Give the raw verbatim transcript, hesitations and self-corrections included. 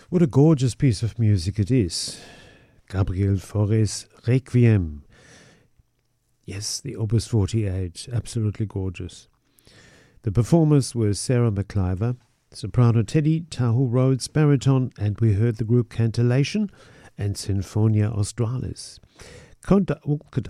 What a gorgeous piece of music it is. Gabriel Fauré Requiem. Yes, the Opus forty-eight, absolutely gorgeous. The performers were Sarah McIver, soprano Teddy Tahu Rhodes, baritone, and we heard the group Cantillation and Sinfonia Australis. Conta, oh,